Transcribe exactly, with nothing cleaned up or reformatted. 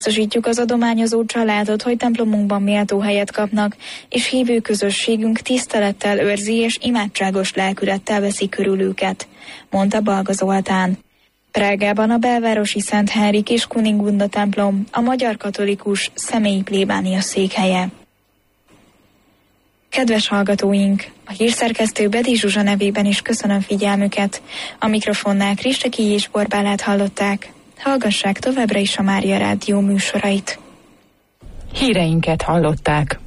Biztosítjuk az adományozó családot, hogy templomunkban méltó helyet kapnak, és hívő közösségünk tisztelettel őrzi és imádságos lelkülettel veszi körül őket, mondta Balga Zoltán. Prágában a belvárosi Szent Henrik és Kunigunda templom a magyar katolikus személyi plébánia székhelye. Kedves hallgatóink, a hírszerkesztő Bedi Zsuzsa nevében is köszönöm figyelmüket. A mikrofonnál Kristeki és Borbálát hallották. Hallgassák továbbra is a Mária Rádió műsorait. Híreinket hallották.